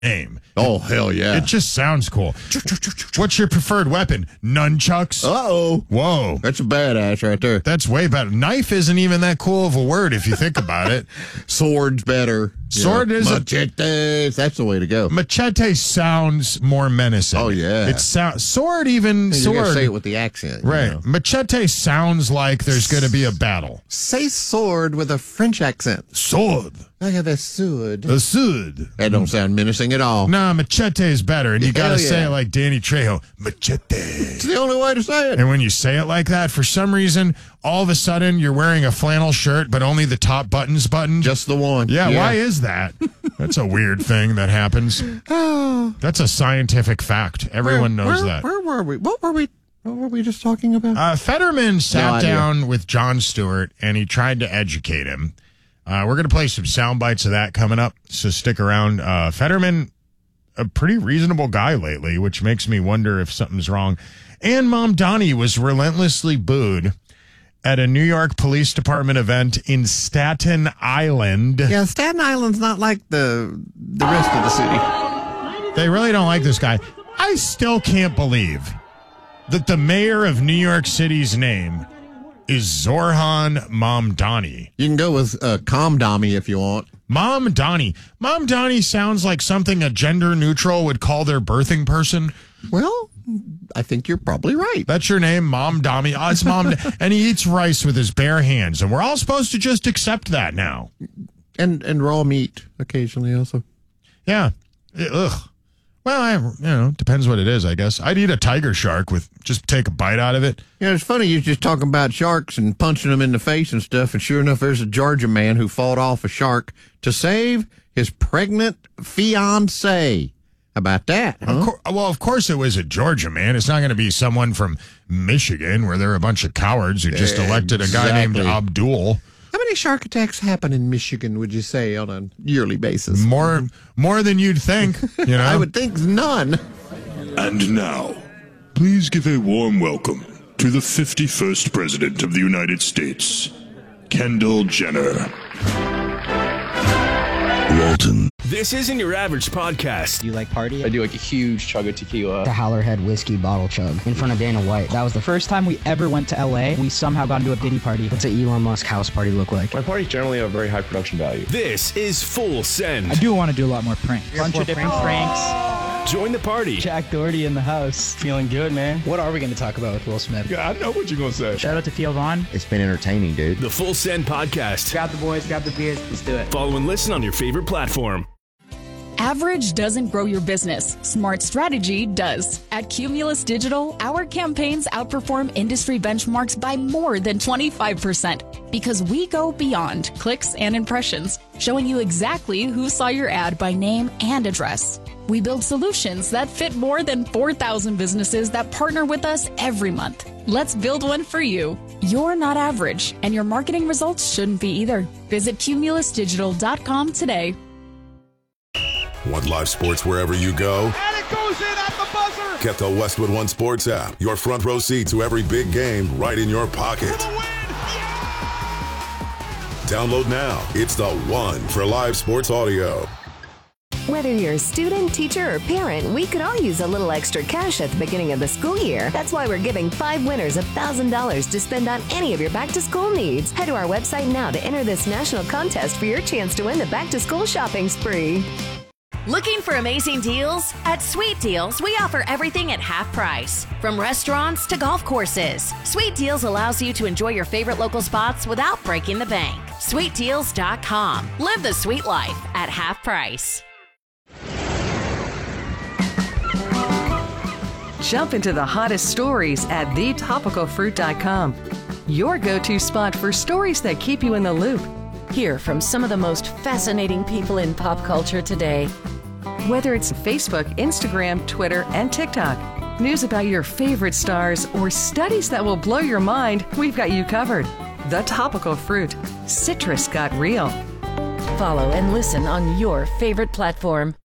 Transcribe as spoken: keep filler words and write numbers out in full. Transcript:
name. Oh, hell yeah. It just sounds cool. What's your preferred weapon? Nunchucks? Uh-oh. Whoa. That's a badass right there. That's way better. Knife isn't even that cool of a word if you think about it. Sword's better. Sword yeah. is Machetes. That's the way to go. Machete sounds more menacing. Oh, yeah. It sounds sword even You sword. gotta say it with the accent. Right. You know? Machete sounds like there's going to be a battle. Say sword with a French accent. Sword. I have a sword. A sword. That don't sound menacing at all. Nah, machete is better, and you got to Hell say yeah. it like Danny Trejo. Machete. It's the only way to say it. And when you say it like that, for some reason, all of a sudden you're wearing a flannel shirt, but only the top button's buttoned. Just the one. Yeah, yeah. Why is that? That's a weird thing that happens. Oh. That's a scientific fact. Everyone where, knows where, that. Where were we? What were we? What were we just talking about? Uh, Fetterman sat No idea. down with Jon Stewart, and he tried to educate him. Uh, we're going to play some sound bites of that coming up, so stick around. Uh, Fetterman, a pretty reasonable guy lately, which makes me wonder if something's wrong. And Mom Donnie was relentlessly booed at a New York Police Department event in Staten Island. Yeah, Staten Island's not like the the rest of the city. They really don't like this guy. I still can't believe that the mayor of New York City's name is Zorhan Mamdani. You can go with uh, Comdami if you want. Mom Donnie. Mom Donnie sounds like something a gender neutral would call their birthing person. Well, I think you're probably right. That's your name, Mom Donnie. Oh, it's Mom. And he eats rice with his bare hands. And we're all supposed to just accept that now. And and raw meat occasionally also. Yeah. Ugh. Well, I, you know, depends what it is, I guess. I'd eat a tiger shark with just take a bite out of it. Yeah, it's funny. You're just talking about sharks and punching them in the face and stuff. And sure enough, there's a Georgia man who fought off a shark to save his pregnant fiancée. How about that? Huh? Of cour- well, of course it was a Georgia man. It's not going to be someone from Michigan where they're a bunch of cowards who just elected a guy named Exactly. Abdul. How many shark attacks happen in Michigan, would you say, on a yearly basis? More, more than you'd think. You know, I would think none. And now, please give a warm welcome to the fifty-first President of the United States, Kendall Jenner. Walton. This isn't your average podcast. Do you like party? I do like a huge chug of tequila. The Howlerhead whiskey bottle chug in front of Dana White. That was the first time we ever went to L A. We somehow got into a Diddy party. What's an Elon Musk house party look like? My parties generally have very high production value. This is Full Send. I do want to do a lot more pranks. A bunch of different pranks. Join the party. Jack Doherty in the house. Feeling good, man. What are we going to talk about with Will Smith? Yeah, I know what you're going to say. Shout out to Theo Vaughn. It's been entertaining, dude. The Full Send Podcast. Grab the boys, grab the beers, let's do it. Follow and listen on your favorite platform. Average doesn't grow your business. Smart strategy does. At Cumulus Digital, our campaigns outperform industry benchmarks by more than twenty-five percent because we go beyond clicks and impressions, showing you exactly who saw your ad by name and address. We build solutions that fit more than four thousand businesses that partner with us every month. Let's build one for you. You're not average, and your marketing results shouldn't be either. Visit cumulus digital dot com today. Want live sports wherever you go? And it goes in at the buzzer! Get the Westwood One Sports app. Your front row seat to every big game right in your pocket. Download now. It's the one for live sports audio. Whether you're a student, teacher, or parent, we could all use a little extra cash at the beginning of the school year. That's why we're giving five winners one thousand dollars to spend on any of your back-to-school needs. Head to our website now to enter this national contest for your chance to win the back-to-school shopping spree. Looking for amazing deals? At Sweet Deals, we offer everything at half price. From restaurants to golf courses, Sweet Deals allows you to enjoy your favorite local spots without breaking the bank. sweet deals dot com. Live the sweet life at half price. Jump into the hottest stories at the topical fruit dot com. Your go-to spot for stories that keep you in the loop. Hear from some of the most fascinating people in pop culture today. Whether it's Facebook, Instagram, Twitter, and TikTok, news about your favorite stars, or studies that will blow your mind, we've got you covered. The Topical Fruit. Citrus got real. Follow and listen on your favorite platform.